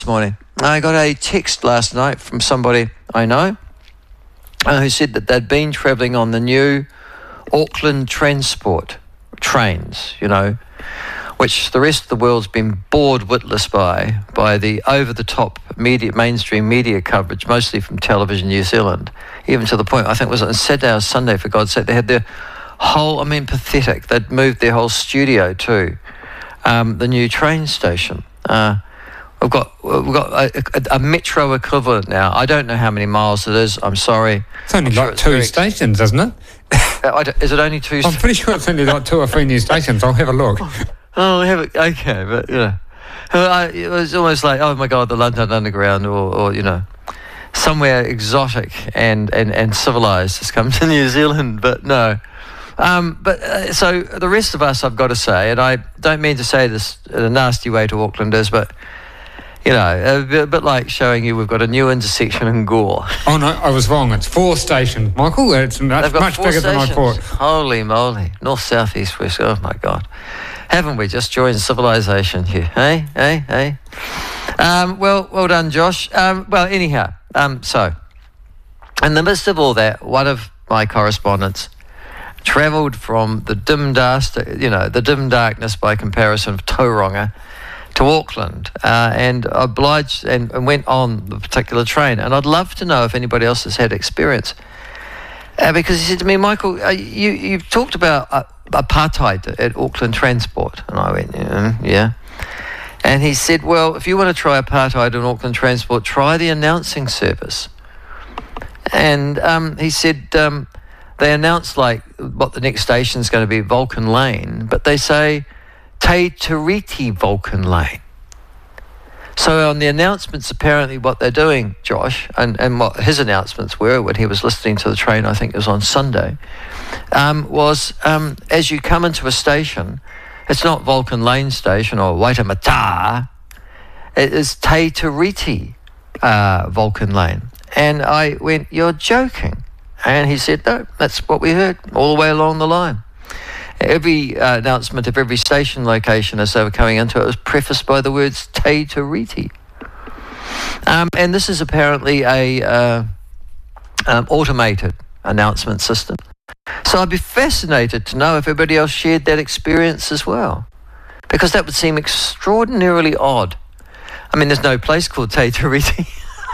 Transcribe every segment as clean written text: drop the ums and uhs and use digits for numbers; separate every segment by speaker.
Speaker 1: morning. I got a text last night from somebody I know who said that they'd been travelling on the new Auckland Transport trains, which the rest of the world's been bored witless by the over-the-top mainstream media coverage, mostly from Television New Zealand, even to the point, I think it was on Saturday or Sunday, for God's sake, they had their whole, pathetic, they'd moved their whole studio to the new train station. We've got a metro equivalent now. I don't know how many miles it is. I'm sorry.
Speaker 2: It's only two stations, isn't it?
Speaker 1: Is it only two?
Speaker 2: I'm pretty sure it's only like 2 or 3 new stations. I'll have a look.
Speaker 1: Oh, have it. Okay, but it was almost like, oh my God, the London Underground, or somewhere exotic and civilized has come to New Zealand. But no. So the rest of us, I've got to say, and I don't mean to say this in a nasty way to Aucklanders, but a bit like showing you we've got a new intersection in Gore.
Speaker 2: Oh no, I was wrong. It's 4 stations, Michael. It's much bigger than I thought.
Speaker 1: Holy moly. North, south, east, west. Oh my God. Haven't we just joined civilization here? Hey? Well done, Josh. Anyhow, so in the midst of all that, one of my correspondents travelled from the dim darkness by comparison of Tauranga to Auckland and obliged and went on the particular train. And I'd love to know if anybody else has had experience. Because he said to me, Michael, you've talked about apartheid at Auckland Transport. And I went, yeah. And he said, well, if you want to try apartheid in Auckland Transport, try the announcing service. And he said they announce like what the next station is going to be, Vulcan Lane, but they say Te Tiriti Vulcan Lane. So on the announcements, apparently what they're doing, Josh, and what his announcements were when he was listening to the train, I think it was on Sunday, was as you come into a station, it's not Vulcan Lane Station or Waitemata, it is Te Tiriti Vulcan Lane. And I went, you're joking. And he said, no, that's what we heard all the way along the line. Every announcement of every station location as they were coming into it was prefaced by the words Te Tiriti. And this is apparently a automated announcement system. So I'd be fascinated to know if everybody else shared that experience as well, because that would seem extraordinarily odd. There's no place called Te Tiriti.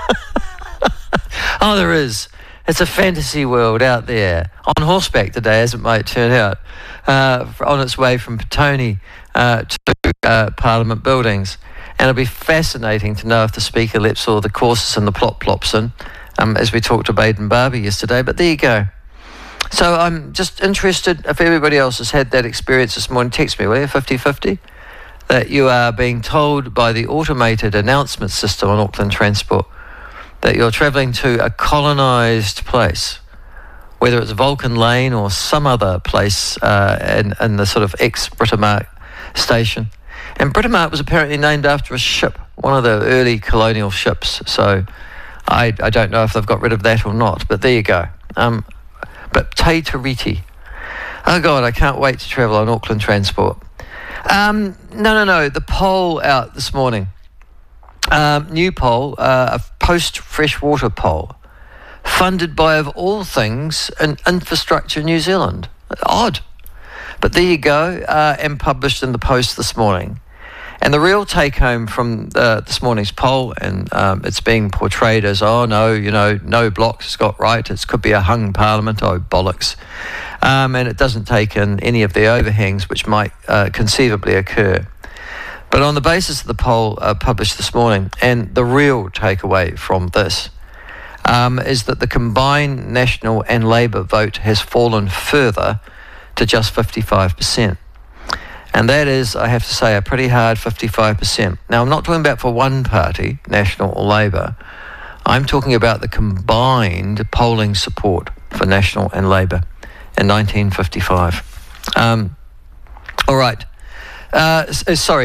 Speaker 1: Oh, there is. It's a fantasy world out there, on horseback today, as it might turn out, on its way from Petone to Parliament buildings. And it'll be fascinating to know if the Speaker lets all the courses and the plops in, as we talked to Baden Barbie yesterday. But there you go. So I'm just interested if everybody else has had that experience this morning. Text me, will you, 5050, that you are being told by the automated announcement system on Auckland Transport that you're travelling to a colonised place, whether it's Vulcan Lane or some other place in the sort of ex-Britomart station. And Britomart was apparently named after a ship, one of the early colonial ships. So I don't know if they've got rid of that or not, but there you go. But Te Tiriti. Oh God, I can't wait to travel on Auckland Transport. No. The poll out this morning. New poll, a post-freshwater poll, funded by, of all things, an Infrastructure New Zealand. Odd. But there you go, and published in the Post this morning. And the real take-home from this morning's poll, and it's being portrayed as, no blocks has got right, it could be a hung parliament, bollocks. And it doesn't take in any of the overhangs which might conceivably occur. But on the basis of the poll published this morning, and the real takeaway from this is that the combined National and Labour vote has fallen further to just 55%. And that is, I have to say, a pretty hard 55%. Now, I'm not talking about for one party, National or Labour. I'm talking about the combined polling support for National and Labour in 1955. All right. It's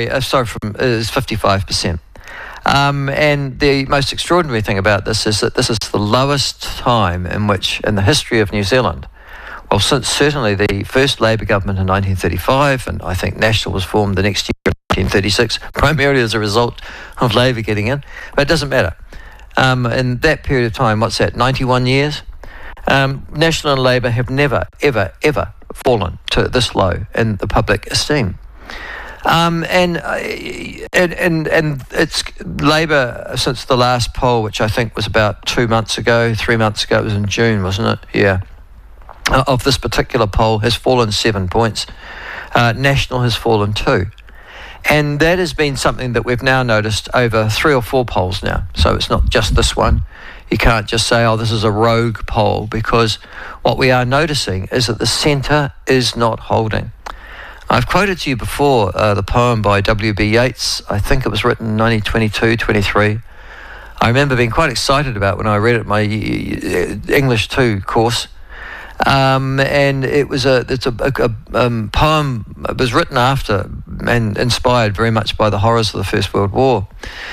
Speaker 1: 55%. And the most extraordinary thing about this is that this is the lowest time in which, in the history of New Zealand, well, since certainly the first Labour government in 1935, and I think National was formed the next year in 1936, primarily as a result of Labour getting in, but it doesn't matter. In that period of time, what's that, 91 years? National and Labour have never, ever, ever fallen to this low in the public esteem. And it's Labour since the last poll, which I think was about 3 months ago, it was in June, wasn't it? Yeah. Of this particular poll has fallen 7 points. National has fallen 2. And that has been something that we've now noticed over 3 or 4 polls now. So it's not just this one. You can't just say, oh, this is a rogue poll, because what we are noticing is that the centre is not holding. I've quoted to you before the poem by W.B. Yeats. I think it was written in 1922, 23. I remember being quite excited about when I read it in my English 2 course. And it was a poem. It was written after and inspired very much by the horrors of the First World War.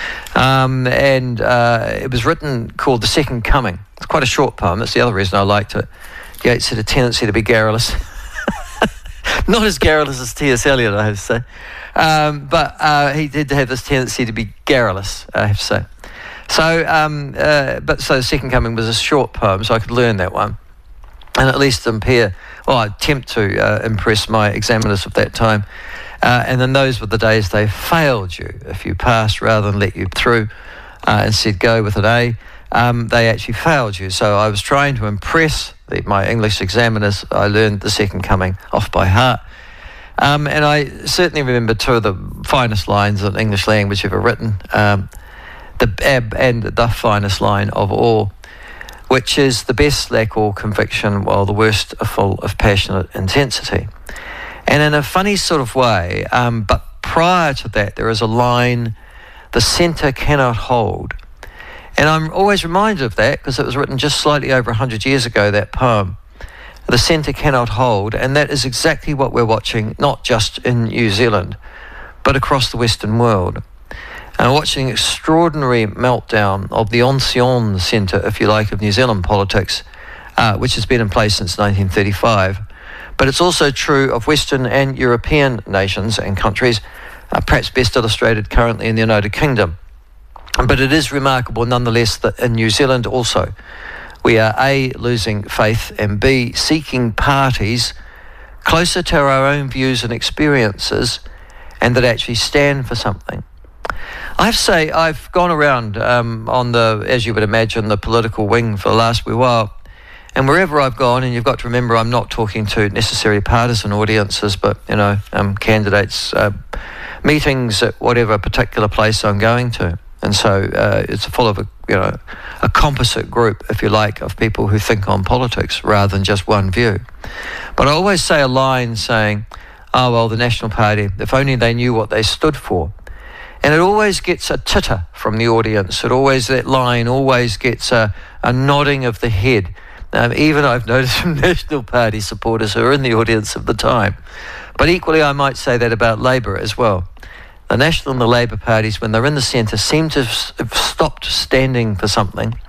Speaker 1: It was written called The Second Coming. It's quite a short poem. That's the other reason I liked it. Yeats had a tendency to be garrulous. Not as garrulous as T.S. Eliot, I have to say. But he did have this tendency to be garrulous, I have to say. So The Second Coming was a short poem, so I could learn that one. And at least attempt to impress my examiners of that time. And then those were the days they failed you. If you passed rather than let you through and said go with an A, they actually failed you. So I was trying to impress my English examiners. I learned The Second Coming off by heart. And I certainly remember 2 of the finest lines in English language ever written. The finest line of all, which is the best lack all conviction while the worst are full of passionate intensity. And in a funny sort of way, but prior to that, there is a line, the centre cannot hold. And I'm always reminded of that because it was written just slightly over 100 years ago, that poem. The centre cannot hold, and that is exactly what we're watching, not just in New Zealand, but across the Western world. And watching extraordinary meltdown of the ancien centre, if you like, of New Zealand politics, which has been in place since 1935. But it's also true of Western and European nations and countries, perhaps best illustrated currently in the United Kingdom. But it is remarkable nonetheless that in New Zealand also, we are A, losing faith, and B, seeking parties closer to our own views and experiences, and that actually stand for something. I have to say, I've gone around on the, as you would imagine, the political wing for the last wee while. And wherever I've gone, and you've got to remember I'm not talking to necessarily partisan audiences, but, candidates, meetings at whatever particular place I'm going to. And so it's full of a composite group, if you like, of people who think on politics rather than just one view. But I always say a line saying, oh, well, the National Party, if only they knew what they stood for. And it always gets a titter from the audience. That line always gets a nodding of the head. Even I've noticed from National Party supporters who are in the audience at the time. But equally, I might say that about Labour as well. The National and the Labour parties, when they're in the centre, seem to have stopped standing for something,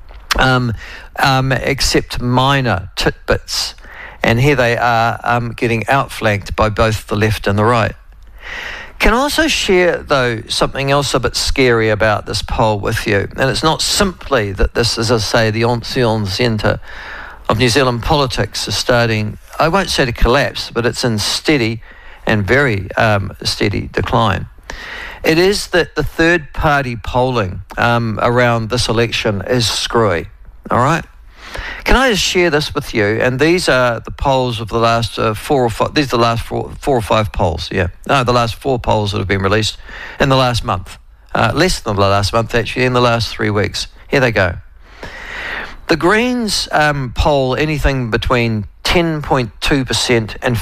Speaker 1: except minor titbits. And here they are getting outflanked by both the left and the right. Can I also share, though, something else a bit scary about this poll with you? And it's not simply that this, as I say, the ancien centre of New Zealand politics is starting, I won't say to collapse, but it's in steady and very steady decline. It is that the third-party polling around this election is screwy, all right? Can I just share this with you? And these are the polls of the last 4 or 5. These are the last four or five polls. Yeah, no, the last 4 polls that have been released in the last month. Less than the last month, actually, in the last 3 weeks. Here they go. The Greens poll anything between 10.2% and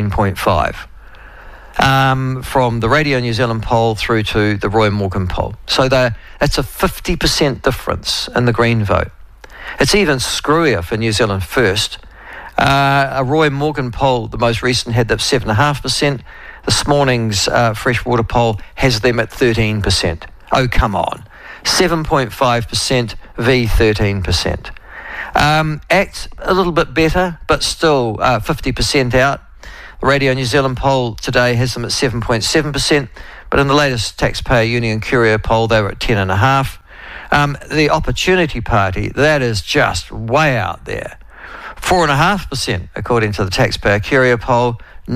Speaker 1: 15.5%. From the Radio New Zealand poll through to the Roy Morgan poll. So that's a 50% difference in the Green vote. It's even screwier for New Zealand First. A Roy Morgan poll, the most recent, had that 7.5%. This morning's Freshwater poll has them at 13%. Oh, come on. 7.5% v 13%. ACT, a little bit better, but still 50% out. The Radio New Zealand poll today has them at 7.7%. but in the latest Taxpayer Union Curio poll, they were at 10.5. The Opportunity Party, that is just way out there. 4.5% according to the Taxpayer Curio poll,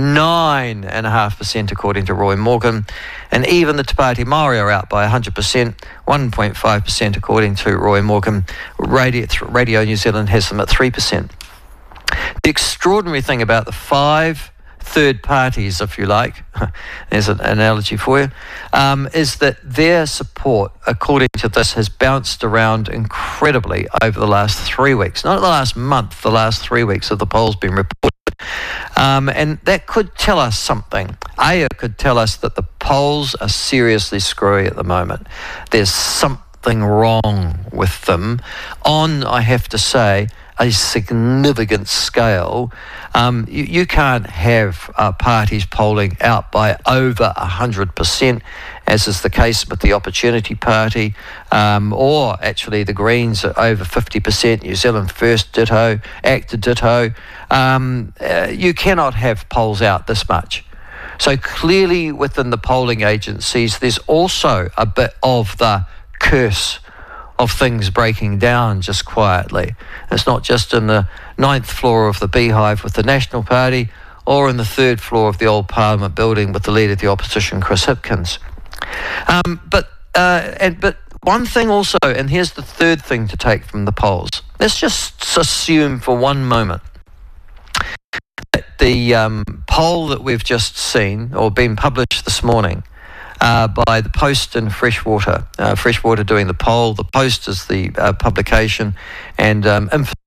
Speaker 1: 9.5% according to Roy Morgan, and even the Te Pāti Māori are out by 100%, 1.5% according to Roy Morgan. Radio New Zealand has them at 3%. The extraordinary thing about the 5 third parties, if you like, there's an analogy for you, is that their support, according to this, has bounced around incredibly over the last 3 weeks. Not the last month, the last 3 weeks of the polls been reported. And that could tell us something. It could tell us that the polls are seriously screwy at the moment. There's something wrong with them on, I have to say, a significant scale. You can't have parties polling out by over 100%, as is the case with the Opportunity Party, or actually the Greens are over 50%, New Zealand First ditto, ACTA ditto. You cannot have polls out this much. So clearly within the polling agencies, there's also a bit of the curse of things breaking down just quietly. It's not just in the 9th floor of the Beehive with the National Party or in the 3rd floor of the old Parliament building with the Leader of the Opposition, Chris Hipkins. But one thing also, and here's the third thing to take from the polls, let's just assume for one moment that the poll that we've just seen or been published this morning by the Post and Freshwater. Freshwater doing the poll, the Post is the publication, and